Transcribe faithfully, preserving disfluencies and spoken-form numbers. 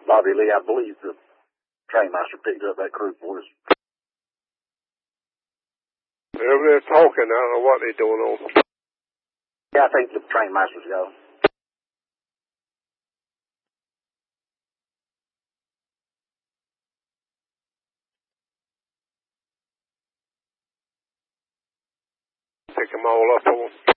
Bobby Lee, I believe the trainmaster picked up that crew for us. They're over there talking. I don't know what they're doing on. Yeah, I think the trainmaster's go. Pick them all up on.